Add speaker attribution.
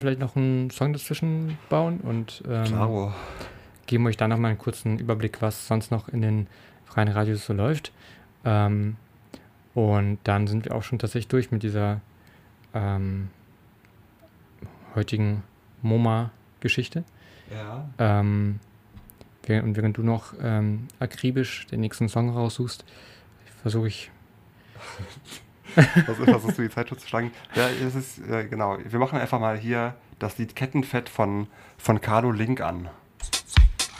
Speaker 1: vielleicht noch einen Song dazwischen bauen und
Speaker 2: Klaro.
Speaker 1: geben euch dann nochmal einen kurzen Überblick, was sonst noch in den freien Radios so läuft. Und dann sind wir auch schon tatsächlich durch mit dieser heutigen MoMA-Geschichte.
Speaker 2: Ja.
Speaker 1: Und während du noch akribisch den nächsten Song raussuchst, versuche ich...
Speaker 2: Versuchst du die Zeit totzuschlagen? Ja, genau. Wir machen einfach mal hier das Lied Kettenfett von Carlo Link an.